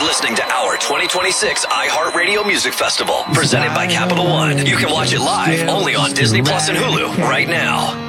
listening to our 2026 iHeartRadio Music Festival, presented by Capital One. You can watch it live only on Disney Plus and Hulu right now.